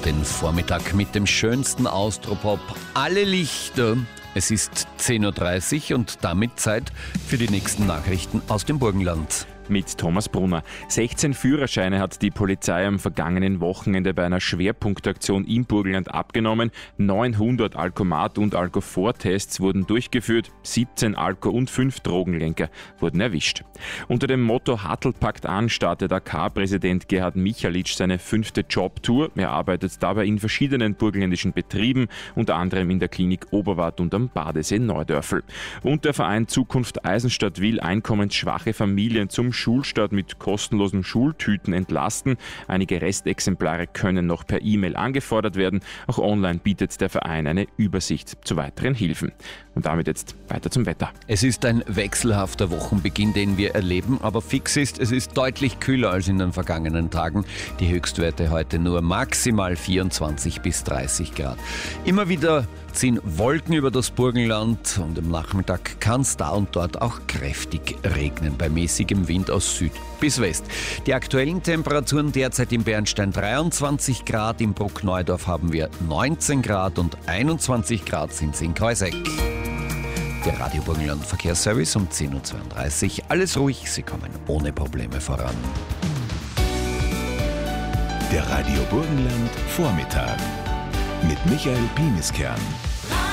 den Vormittag mit dem schönsten Austropop. Alle Lichter. Es ist 10.30 Uhr und damit Zeit für die nächsten Nachrichten aus dem Burgenland. Mit Thomas Brunner. 16 Führerscheine hat die Polizei am vergangenen Wochenende bei einer Schwerpunktaktion im Burgenland abgenommen. 900 Alkomat- und Alkofor-Tests wurden durchgeführt, 17 Alko- und 5 Drogenlenker wurden erwischt. Unter dem Motto Hartl packt an startet AK-Präsident Gerhard Michalitsch seine 5. Jobtour. Er arbeitet dabei in verschiedenen burgenländischen Betrieben, unter anderem in der Klinik Oberwart und am Badesee Neudörfel. Und der Verein Zukunft Eisenstadt will einkommensschwache Familien zum Schulstart mit kostenlosen Schultüten entlasten. Einige Restexemplare können noch per E-Mail angefordert werden. Auch online bietet der Verein eine Übersicht zu weiteren Hilfen. Und damit jetzt weiter zum Wetter. Es ist ein wechselhafter Wochenbeginn, den wir erleben, aber fix ist, es ist deutlich kühler als in den vergangenen Tagen. Die Höchstwerte heute nur maximal 24 bis 30 Grad. Immer wieder ziehen Wolken über das Burgenland und am Nachmittag kann es da und dort auch kräftig regnen bei mäßigem Wind aus Süd bis West. Die aktuellen Temperaturen derzeit im Bernstein 23 Grad, im Bruckneudorf haben wir 19 Grad und 21 Grad sind es in Kreuseck. Der Radio Burgenland Verkehrsservice um 10.32 Uhr. Alles ruhig, Sie kommen ohne Probleme voran. Der Radio Burgenland Vormittag mit Michael Pieniskern.